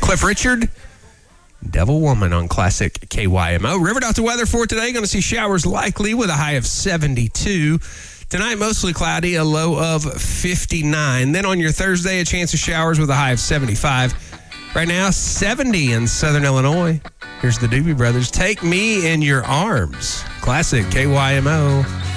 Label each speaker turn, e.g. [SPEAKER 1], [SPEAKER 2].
[SPEAKER 1] Cliff Richard, Devil Woman on Classic KYMO. River Delta weather for today. Going to see showers likely with a high of 72. Tonight, mostly cloudy, a low of 59. Then on your Thursday, a chance of showers with a high of 75. Right now, 70 in Southern Illinois. Here's the Doobie Brothers. Take Me in Your Arms. Classic KYMO.